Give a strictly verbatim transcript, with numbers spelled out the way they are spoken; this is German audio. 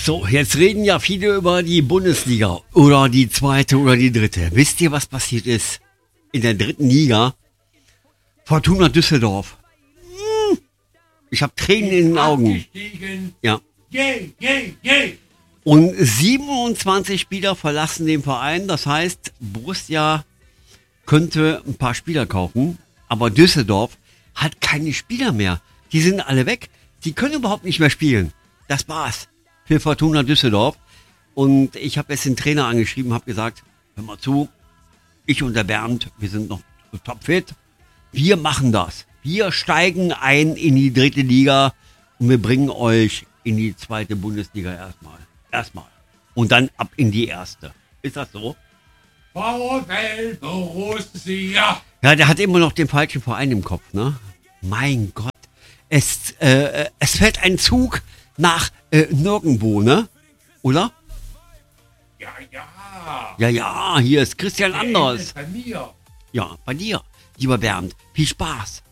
So, jetzt reden ja viele über die Bundesliga oder die zweite oder die dritte. Wisst ihr, was passiert ist in der dritten Liga? Fortuna Düsseldorf. Hm. Ich habe Tränen in den Augen. Ja. Yay, yay, yay. Und siebenundzwanzig Spieler verlassen den Verein. Das heißt, Borussia könnte ein paar Spieler kaufen, aber Düsseldorf hat keine Spieler mehr. Die sind alle weg. Die können überhaupt nicht mehr spielen. Das war's für Fortuna Düsseldorf. Und ich habe jetzt den Trainer angeschrieben, habe gesagt, hör mal zu, ich und der Bernd, wir sind noch topfit. Wir machen das. Wir steigen ein in die dritte Liga und wir bringen euch in die zweite Bundesliga erstmal. Erstmal. Und dann ab in die erste. Ist das so? VfL Borussia. Ja, der hat immer noch den falschen Verein im Kopf, ne? Mein Gott. Es, äh, es fährt ein Zug nach äh, nirgendwo, ne? Oder? Ja, ja. Ja, ja, hier ist Christian Der Anders. endet bei mir. Ja, bei dir, lieber Bernd. Viel Spaß.